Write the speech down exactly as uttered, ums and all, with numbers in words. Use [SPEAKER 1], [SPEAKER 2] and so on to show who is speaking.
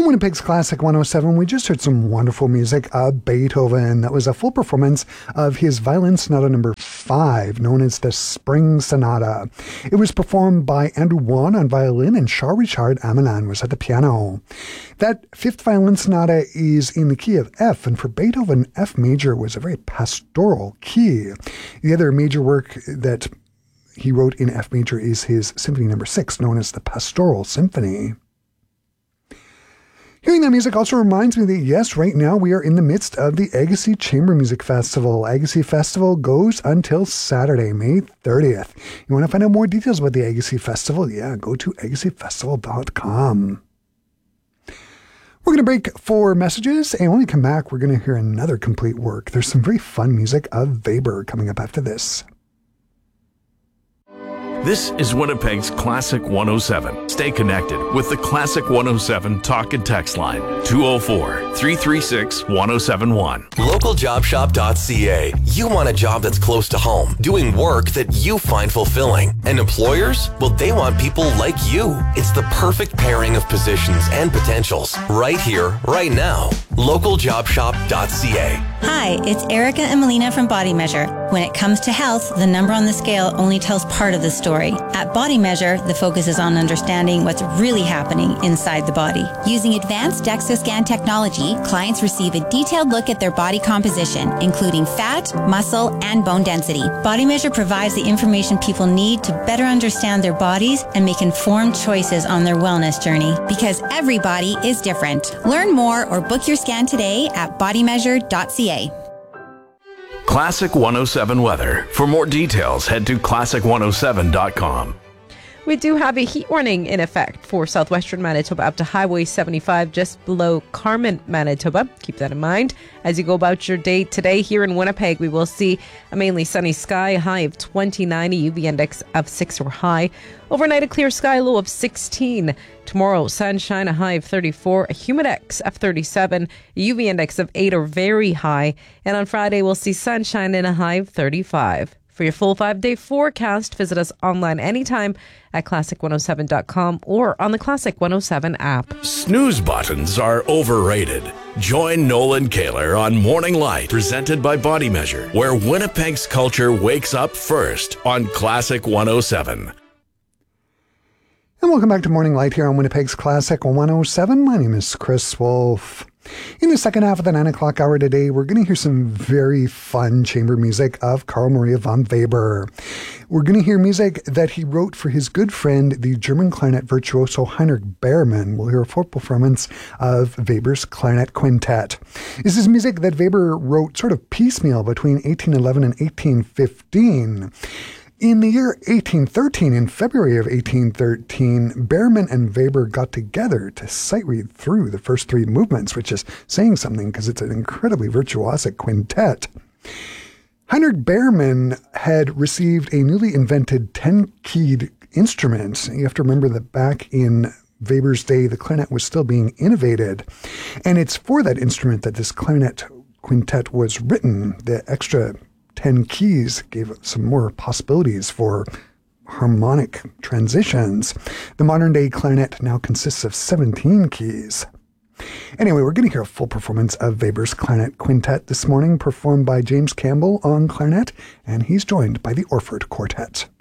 [SPEAKER 1] Winnipeg's Classic one oh seven, we just heard some wonderful music of Beethoven. That was a full performance of his Violin Sonata number five, known as the Spring Sonata. It was performed by Andrew Wan on violin, and Charles-Richard Amelin was at the piano. That fifth Violin Sonata is in the key of F, and for Beethoven, F major was a very pastoral key. The other major work that he wrote in F major is his Symphony number six, known as the Pastoral Symphony. Hearing that music also reminds me that, yes, right now we are in the midst of the Agassiz Chamber Music Festival. Agassiz Festival goes until Saturday, May thirtieth. You want to find out more details about the Agassiz Festival? Yeah, go to agassiz festival dot com. We're going to break for messages, and when we come back, we're going to hear another complete work. There's some very fun music of Weber coming up after this.
[SPEAKER 2] This is Winnipeg's Classic one oh seven. Stay connected with the Classic one oh seven talk and text line, two oh four, three three six, one oh seven one.
[SPEAKER 3] local job shop dot c a. You want a job that's close to home, doing work that you find fulfilling. And employers? Well, they want people like you. It's the perfect pairing of positions and potentials. Right here, right now. local job shop dot c a.
[SPEAKER 4] Hi, it's Erica and Melina from Body Measure. When it comes to health, the number on the scale only tells part of the story. At Body Measure, the focus is on understanding what's really happening inside the body. Using advanced DEXA scan technology, clients receive a detailed look at their body composition, including fat, muscle, and bone density. Body Measure provides the information people need to better understand their bodies and make informed choices on their wellness journey. Because every body is different. Learn more or book your scan today at body measure dot c a.
[SPEAKER 2] Classic one oh seven weather. For more details, head to classic one oh seven dot com.
[SPEAKER 5] We do have a heat warning in effect for southwestern Manitoba up to Highway seventy-five, just below Carman, Manitoba. Keep that in mind as you go about your day today. Here in Winnipeg, we will see a mainly sunny sky, a high of twenty-nine, a U V index of six or high. Overnight, a clear sky, low of sixteen. Tomorrow, sunshine, a high of thirty-four, a humidex of thirty-seven, a U V index of eight or very high. And on Friday, we'll see sunshine and a high of thirty-five. For your full five-day forecast, visit us online anytime at classic one oh seven dot com or on the Classic one oh seven app.
[SPEAKER 2] Snooze buttons are overrated. Join Nolan Kaler on Morning Light, presented by Body Measure, where Winnipeg's culture wakes up first on Classic one oh seven.
[SPEAKER 1] And welcome back to Morning Light here on Winnipeg's Classic one oh seven. My name is Chris Wolf. In the second half of the nine o'clock hour today, we're going to hear some very fun chamber music of Carl Maria von Weber. We're going to hear music that he wrote for his good friend, the German clarinet virtuoso Heinrich Behrmann. We'll hear a full performance of Weber's Clarinet Quintet. This is music that Weber wrote sort of piecemeal between eighteen eleven and eighteen fifteen. In the year eighteen thirteen, in February of eighteen thirteen, Behrmann and Weber got together to sight read through the first three movements, which is saying something because it's an incredibly virtuosic quintet. Heinrich Behrmann had received a newly invented ten-keyed instrument. You have to remember that back in Weber's day, the clarinet was still being innovated. And it's for that instrument that this clarinet quintet was written. The extra ten keys gave some more possibilities for harmonic transitions. The modern day clarinet now consists of seventeen keys. Anyway, we're going to hear a full performance of Weber's Clarinet Quintet this morning, performed by James Campbell on clarinet, and he's joined by the Orford Quartet.